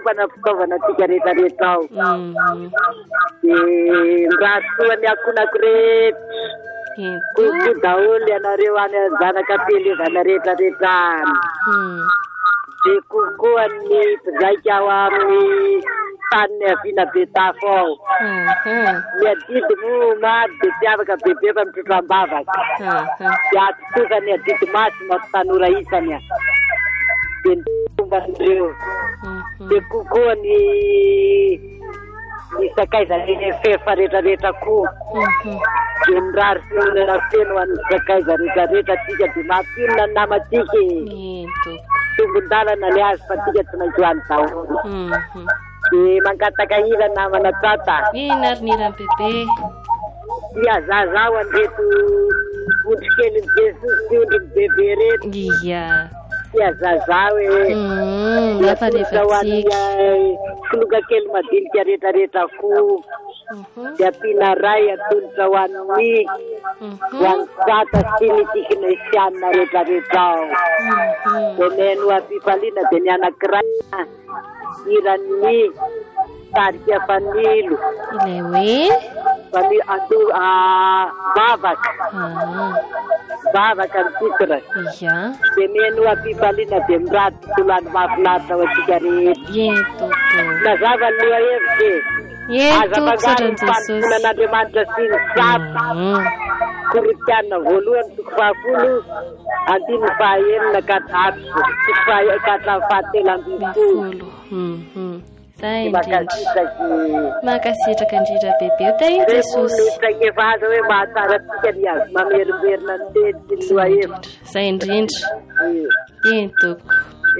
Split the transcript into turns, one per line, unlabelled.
tombana fitaovanatsika rehetrarehetra ao dia raha soa ny akonako rehetra ko daholo ianareo any zanakam-pielezana rehetrarehetra any dia kokoa ny mpizaika ao amin'ny taniny aviana Betafo ao ny adidy mo mady dia fiavaka bebe fa mitotram-bavaka dia atotoka ny adidy masina tanora isany dia ntomban'ireo dia kokoa ny sakaiza fefa rehetrarehetra koa dia mirary fiolana feno ho an'ny sakaiza rehetrarehetra tika dia mampionona ny namatika tombon-dalana le azy fa tika tsy maintsy hoany daholo dia mangataka hira namana tata
narinirany bebe
dia zazao andreto ondrikeliny jesosy sy ondriny bebe reto
ia
dia zazao
lafa rehefatsika
koloka kely madinika rehetrarehetra ko dia ampiana ray atolotra ho an'ny ho an'ny tata sy ny tikinesianina rehetrarehetra ao dia neno ampifaliana dia ny anankiray iran'ny tarika fanilo
ilay hoe
bavaka ny titra
ia
dia neno ampifaliana dia mirady tolany mahafinaritra ho atsika rehetra nazava ny loha hevitra
azapangary
fanan'Andriamanitra sy ny sapa Koritiana voalohany toko 10 andiny fahaenina katato katra fahatelo ambinifolo
makasitraka indrindra bebe o tay Jesosy
efa aza hoe mahatsara tsika ny azy mamerimerina ny teny sy ny loha hevitra
zay indrindra teny toko